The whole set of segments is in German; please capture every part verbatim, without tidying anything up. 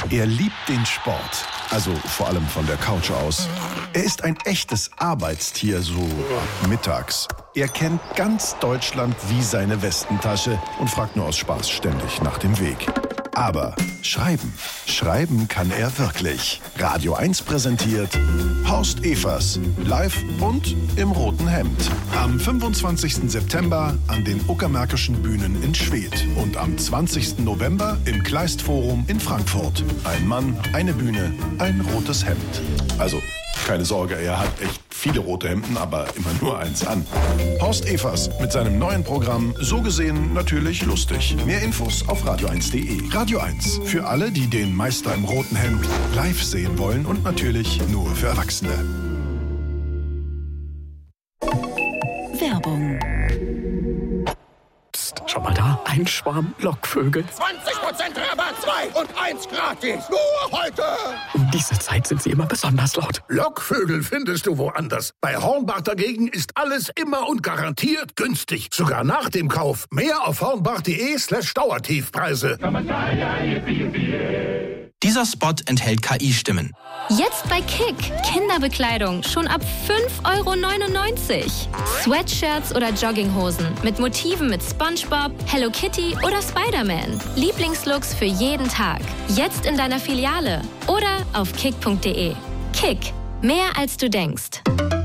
Er liebt den Sport, also vor allem von der Couch aus. Er ist ein echtes Arbeitstier, so ab mittags. Er kennt ganz Deutschland wie seine Westentasche und fragt nur aus Spaß ständig nach dem Weg. Aber schreiben, schreiben kann er wirklich. Radio eins präsentiert Horst Evers, live und im roten Hemd. Am fünfundzwanzigsten September an den Uckermärkischen Bühnen in Schwedt und am zwanzigsten November im Kleistforum in Frankfurt. Ein Mann, eine Bühne, ein rotes Hemd. Also, keine Sorge, er hat echt viele rote Hemden, aber immer nur eins an. Horst Evers mit seinem neuen Programm, so gesehen natürlich lustig. Mehr Infos auf radio eins punkt de. Radio eins, für alle, die den Meister im roten Hemd live sehen wollen und natürlich nur für Erwachsene. Werbung. Psst, schau mal da, ein Schwarm Lockvögel. zwanzig Prozent Rabatt, zwei und eins gratis. Nur heute. Um diese Zeit sind sie immer besonders laut. Lockvögel findest du woanders. Bei Hornbach dagegen ist alles immer und garantiert günstig. Sogar nach dem Kauf. Mehr auf hornbach.de slash Dauertiefpreise. Dieser Spot enthält K I-Stimmen. Jetzt bei Kick. Kinderbekleidung schon ab fünf Euro neunundneunzig. Sweatshirts oder Jogginghosen mit Motiven mit SpongeBob, Hello Kitty oder Spider-Man. Lieblingslooks für jeden Tag. Jetzt in deiner Filiale oder auf kick punkt de. Kick. Mehr als du denkst.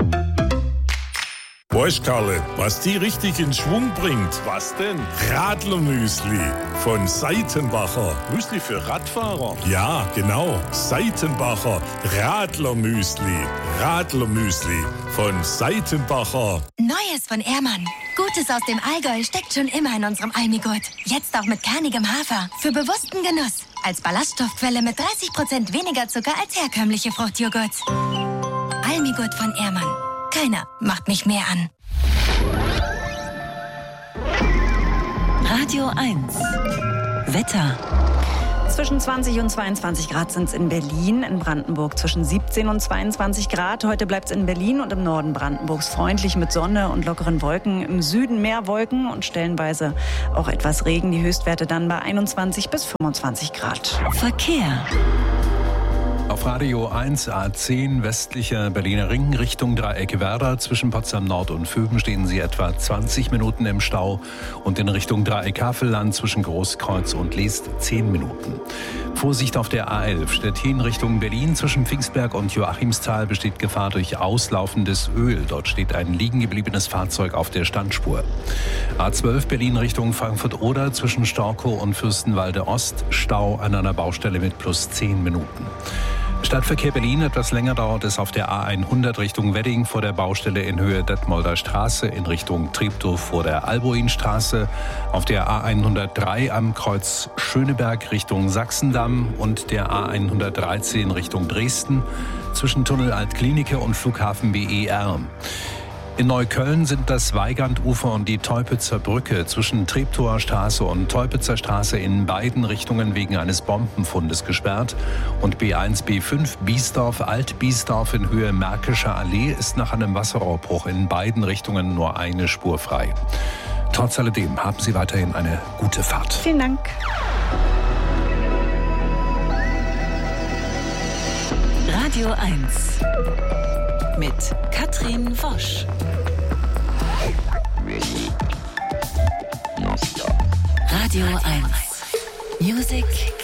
Weißt, Karle, was die richtig in Schwung bringt? Was denn? Radlermüsli von Seitenbacher. Müsli für Radfahrer? Ja, genau. Seitenbacher Radlermüsli. Radlermüsli von Seitenbacher. Neues von Ehrmann. Gutes aus dem Allgäu steckt schon immer in unserem Almigurt. Jetzt auch mit kernigem Hafer. Für bewussten Genuss. Als Ballaststoffquelle mit dreißig Prozent weniger Zucker als herkömmliche Fruchtjoghurt. Almigurt von Ehrmann. Keiner macht mich mehr an. Radio eins. Wetter. Zwischen zwanzig und zweiundzwanzig Grad sind es in Berlin, in Brandenburg zwischen siebzehn und zweiundzwanzig Grad. Heute bleibt es in Berlin und im Norden Brandenburgs freundlich mit Sonne und lockeren Wolken. Im Süden mehr Wolken und stellenweise auch etwas Regen. Die Höchstwerte dann bei einundzwanzig bis fünfundzwanzig Grad. Verkehr. Auf Radio eins A zehn westlicher Berliner Ring Richtung Dreieck-Werder. Zwischen Potsdam Nord und Vöben stehen Sie etwa zwanzig Minuten im Stau. Und in Richtung Dreieck-Havelland zwischen Großkreuz und Leest zehn Minuten. Vorsicht auf der A elf Stettin Richtung Berlin. Zwischen Pfingstberg und Joachimsthal besteht Gefahr durch auslaufendes Öl. Dort steht ein liegen gebliebenes Fahrzeug auf der Standspur. A zwölf Berlin Richtung Frankfurt-Oder zwischen Storkow und Fürstenwalde Ost. Stau an einer Baustelle mit plus zehn Minuten. Stadtverkehr Berlin, etwas länger dauert es auf der A hundert Richtung Wedding vor der Baustelle in Höhe Detmolder Straße, in Richtung Treptow vor der Albuinstraße, auf der A hundertdrei am Kreuz Schöneberg Richtung Sachsendamm und der A hundertdreizehn Richtung Dresden, zwischen Tunnel Altklinike und Flughafen B E R. In Neukölln sind das Weigandufer und die Teupitzer Brücke zwischen Treptower Straße und Teupitzer Straße in beiden Richtungen wegen eines Bombenfundes gesperrt. Und B eins B fünf Biesdorf, Alt-Biesdorf in Höhe Märkischer Allee ist nach einem Wasserrohrbruch in beiden Richtungen nur eine Spur frei. Trotz alledem haben Sie weiterhin eine gute Fahrt. Vielen Dank. Radio eins. Mit Katrin Wosch. Radio eins. Music